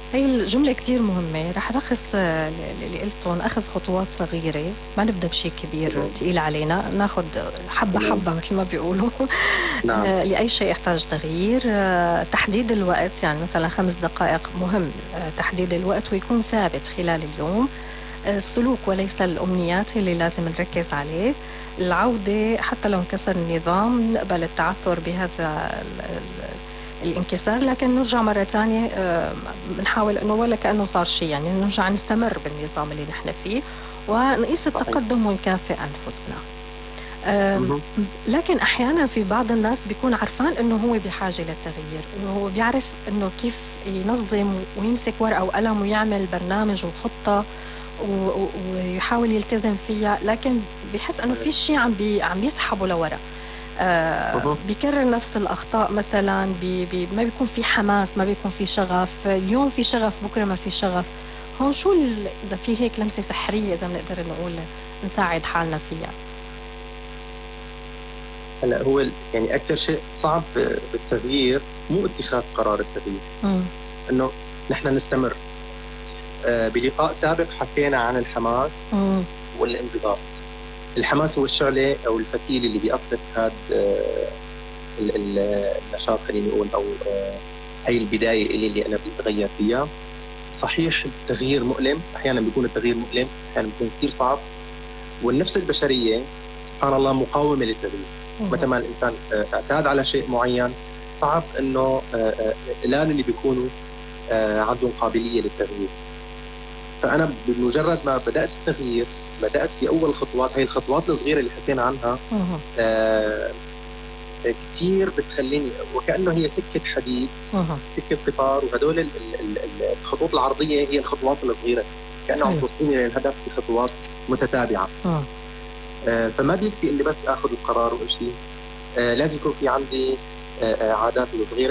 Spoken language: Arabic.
هي الجملة كتير مهمة. رح ألخص اللي قلتهم: أخذ خطوات صغيرة، ما نبدأ بشيء كبير تمام. تقيل علينا، ناخد حبة تمام. حبة مثل ما بيقولوا. نعم. لأي شيء يحتاج تغيير. تحديد الوقت، يعني مثلا 5 دقائق مهم. تحديد الوقت ويكون ثابت خلال اليوم. السلوك وليس الأمنيات اللي لازم نركز عليه. العودة حتى لو انكسر النظام، نقبل التعثر بهذا الانكسار، لكن نرجع مرة تانية. بنحاول أنه ولا كأنه صار شيء، يعني نرجع نستمر بالنظام اللي نحن فيه ونقيس صحيح. التقدم ونكافئ أنفسنا. أم، مهم. لكن أحيانا في بعض الناس بيكون عرفان أنه هو بحاجة للتغيير، أنه هو بيعرف أنه كيف ينظم ويمسك ورقة وقلم ويعمل برنامج وخطة ويحاول يلتزم فيها، لكن بيحس أنه في شيء عم يسحبه لورا. مهم. بيكرر نفس الأخطاء مثلا. ما بيكون في حماس، ما بيكون في شغف. اليوم في شغف، بكرة ما في شغف. هون شو إذا في هيك لمسة سحرية، إذا بنقدر نقول، نساعد حالنا فيها؟ هلا هو يعني اكثر شيء صعب بالتغيير مو اتخاذ قرار التغيير، مم. انه نحن نستمر. بلقاء سابق حكينا عن الحماس مم. والانضباط. الحماس هو الشعلة أو الفتيل اللي بيأطلق هذا النشاط، خليني نقول، أو هي البداية اللي أنا بتغير فيها. صحيح التغيير مؤلم، أحيانا بيكون التغيير مؤلم، أحيانا بيكون كتير صعب. والنفس البشرية سبحان الله مقاومة للتغيير. متى ما الإنسان اعتاد على شيء معين، صعب إنه قلال اللي بيكونوا عندهم قابلية للتغيير. فأنا بمجرد ما بدأت التغيير، بدأت بأول خطوات. هي الخطوات الصغيرة اللي حكينا عنها آه كتير بتخليني وكأنه هي سكة حديد، سكة قطار، وهدول الخطوط العرضية هي الخطوات الصغيرة، كأنه عم توصلني للهدف بخطوات متتابعة. فما بيكفي إني بس أخذ القرار وأمشي. لازم يكون في عندي عادات الصغيرة.